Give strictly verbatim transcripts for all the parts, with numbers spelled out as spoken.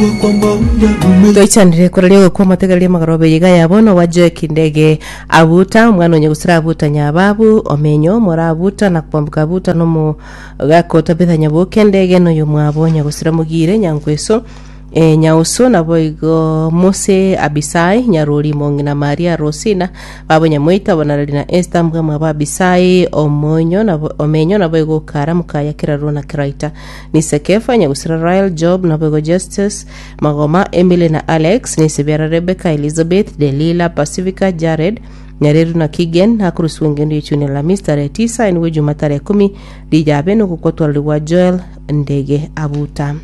Toichandire kuraliwa kwa mategalia magarobe yiga yabono waje kindege abuta mwana onye gusira abuta nyababu omenyo mora abuta na kwambuka abuta no mu gakota bethanya bokendege no yo mwabonya gusira mugire nyankweso e nyauso na boigo Mose Abisai nyaruri mongina Maria Rosina babonya moita bonalina Esther mwa Abisai omonyo na omenyo na boigo karamuka yakira rona kraita ni sekefa nyagusira Royal Job na boigo Justice Magoma Emily na Alex ni Sebiara Rebecca Elizabeth Delila Pacifica Jared Nyareru na Kigen na kuruswengeni chuni la Mister tisa inwe Jumatare kumi dijabe no kukotwa liwa Joel ndege abuta.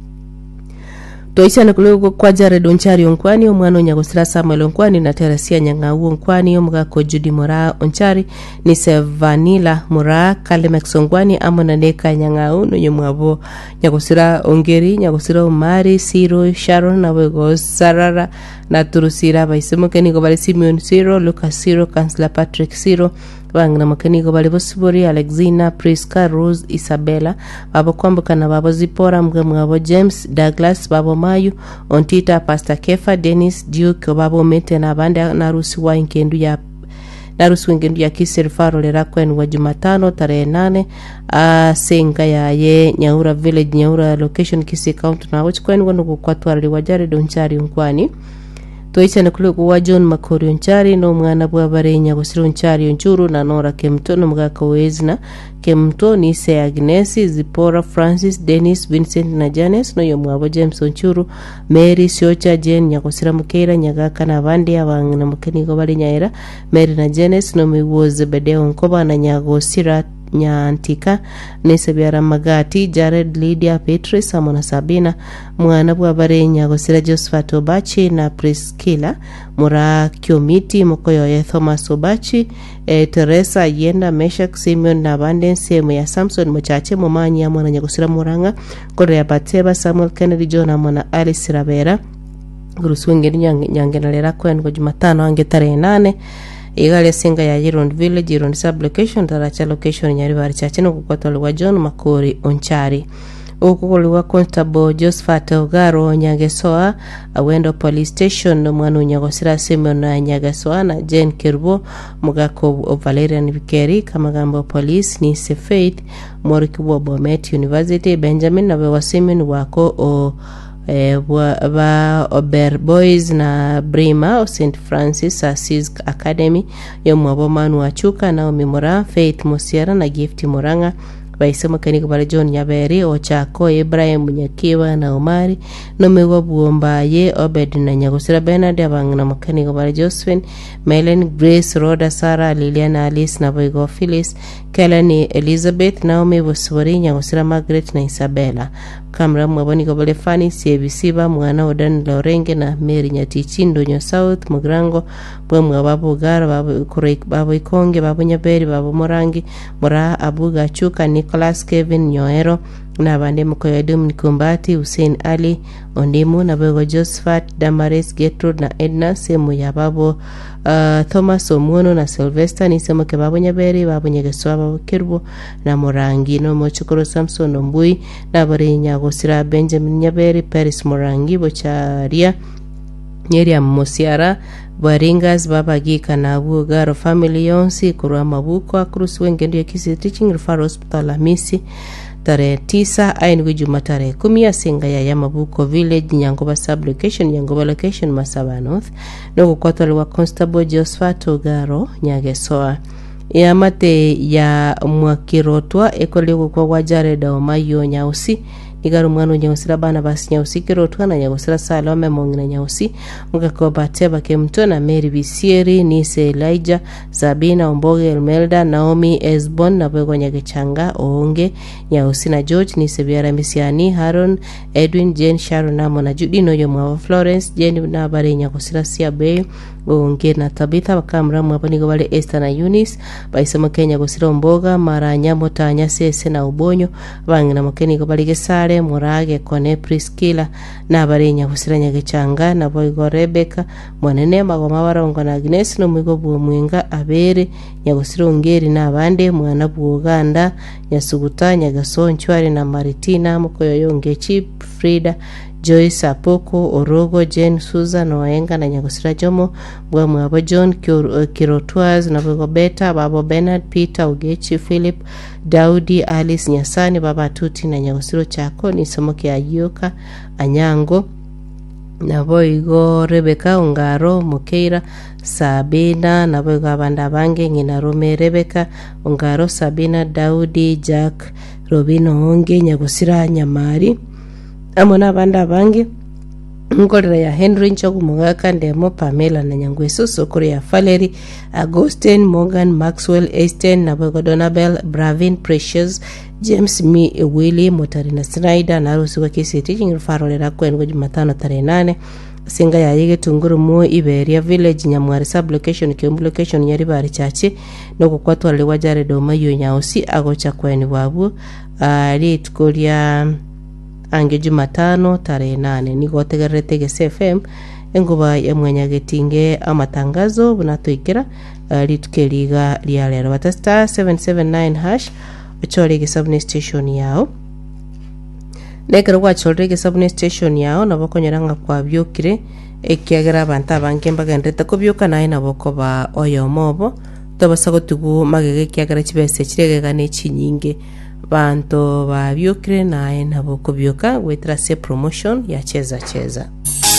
Toisha nukulugu kwa Jared Onchari onkwani omwana nyagusira Samuel onkwani na Teresia Nyang'au onkwani omugako Judy Mora Onchari ni Sevanila Mora Kalemex onkwani amona neka Nyang'au no nyomwabo nyagusira Ongeri nyagusira Omari Siro Sharon na wego Sarara na Turusira baisimuke ni gobali Simeon Siro Lucas Siro Kansler Patrick Siro Wangna makanigo bali bosubori Alexina Priska Rose Isabella babo kwambuka na babo Zipora mgamwabo James Douglas babo Mayu Ontita Pastor Kefa Dennis Duke babo Mete na banda na rusi wa inkendu ya na rusi inkendu ya Kisirfaro lera kwen wa Jumatano tarehe nane a senga ya ye Nyaura Village Nyaura location Kisii County na which kwen wanu kukwatu wa Jared Onchari unkwani Toicha nakulugu wa John Makori Onchari no mwana bwa barenya gusira Onchari Onchuru na Nora Kemto no mugaka wezna Kemto ni Se Agnes Zipora Francis Dennis Vincent na Janes no yomwabo James Onchuru Mary Siocha Jane nyagusira Mukera nyagaka na bandi abangana mukenigo bali nyaira Mary na Janes no miwoze Bedeo Nkoba na nyagosira Nyantika Nesebiara Magati Jared Lydia Petrus Samona Sabina mwana bwa barenya gusira Josephat Obachi na Priscilla Mura Kyomiti Mokoyo ya Thomas Obachi e, Teresa Yenda Meshak Simeon na bande semu ya Samson Muchache Momanyi ya mwana nyagusira Muranga Kore ya Bateba Samuel Kennedy John mwana Alice Rabera Guruswenge nyangena lera kwen kwa Jumatano ange tarehe nane Igale singa ya Yiron Village, Yiron Sub-Location, Taracha Location, Nyaribari Chachino kukwatoliwa John Makori Onchari. Ukukuliwa Constable Josephat Ogaro Nyagesoa, Awendo Police Station, no mwanu Nyagosira Simeon na Nyagesoa na Jane Kirbo, Mugako Valerian Vikeri, Kamagambo Police, ni Faith, Morikiwa Bomet University, Benjamin na Wewa Simeon wako o Eh, ba Ober Boys na Brima o Saint Francis Assisi Academy yomwabo manu wachuka na omimora Faith Musiara na Gift Muranga baisema kaniko bale John Nyaberi Ochako Ibrahim Munyakiwa na Omari no mewa buomba ye Obed na Nyagusira Bernard abangana makaniko bale Josephine Melen Grace Rhoda Sarah Liliana Alice na Boygo Phyllis Kelani Elizabeth Naomi Boswari Nyagusira Margaret na Isabella Kamra mwaboni kobale Fanny C B C ba mwana Odan Lorenge na Mary Nyatichindo Nyo South Mugrango bwa mwababo gara babo Kurek babo Ikonge babo Nyaberi babo Morangi Mora Abuga Chuka Nicholas Kevin Nyoero na bande mkoyo Dominic Kumbati Hussein Ali Ondimu na bego Josephat Damaris Gertrude na Edna semu ya babo uh, Thomas Omuono na Sylvester ni semu ke babo Nyaberi babo Nyegeswa babo Kirbo na Morangi no Mochukuro Samson Ombui na bari Nyagosira Benjamin Nyaberi Paris Morangi Bocharia Nyeria Mosiara Baringas baba Gika na Abu Garo family yonsi kurwa mabuko akrus wengendu ya Kisii Teaching Referral Hospital Amisi tarehe tisa ainu Jumatare kumi ya singa ya Yamabuko Village Nyangoba Sub-Location Nyangoba Location Masaba North no kukwatoliwa Constable Josephat Ogaro Nyagesoa ya mate ya mwakirotwa ekoliwa kwa wajare da omayo nyausi Igaru mwanu nyawusira bana basi nyawusi kirotwa na nyawusira Salome mongina nyawusi Mugako Bateba Kemto na Mary Bisieri Nise Elijah Zabina Omboge Elmelda Naomi Esbon na Bwego Nyagechanga Oonge Nyawusi na George Nise Biara Misiani Haron Edwin Jane Sharon Namo na Judy Noyo Mwawa Florence Jane na Bari Nyagusira Siabe Oonge na Tabitha Wakamra Mwapanigo wale Esther na Eunice Baisema Kenya Gusira Mboga Mara Nyamota Nyasese na Ubonyo Wangina Mkenigo Bali Gesare Murage Kone Priscilla na Barenya Husira Nyagechanga na Boygo Rebecca Mwanene Magoma Warongo na Agnes no Mwigo Buomwenga Abere Nyagusira Ongeri na abande Mwana Buoganda Nyasuguta Nyagaso Nchwari na Maritina Mukoyo Yonge Chip Frida Joyce Apoko, Orogo, Jane, Susan, Oenga na Nyagusira Jomo, Bwa abo John, Kirotwaz, na Bwa Beta, Babo Bernard, Peter, Ugechi, Philip, Daudi, Alice, Nyasani, Baba Tuti na Nyagusiro Chako, ni Somoki Ayuka, Anyango, nabo igo Rebecca, Ungaro, Mukeira, Sabina, nabo igo abanda bange, Ngina Rome, Rebecca, Ungaro, Sabina, Daudi, Jack, Robino Onge, Nyagusira, Nyamari, amona abanda bange, Ngorera ya Henry Nchogu Mugaka, Ndemo, Pamela na Nyangweso, Sokore ya Valerie, Augustine, Morgan, Maxwell, Esten, nabo igo Donabel, Bravin, Precious, James Mi Willy, Motarina Snyder, na Rusi wa Kisi Teaching Farolera kwen kwa Jumatano tarehe nane. Singa ya Yige Tunguru Mo Iberia Village, Nyamwari Sub Location, Kiumbu Location, Nyaribari Chachi, Noko Kwatu Walewa Jare Doma Yu Nyausi, Agocha kweni wabu, Ali uh, tukulia ange Jumatano tarehe nane. Niko tegerete Gese F M, enguba ya mwenya getinge amatangazo, bunatuikira, uh, litukeliga lialera. Watasta seven seven nine hash, Chorege Subway Station yao. Nekero kwa Chorege Subway Station yao naboko nyaranga kwa byukire ekiagera banta banke mbagendeta ko byuka naye naboko ba oyo mobo tobasago tugu magege kiagera kibese kirega ne chinyinge banto ba byukire naye naboko byuka wetra se promotion ya cheza cheza.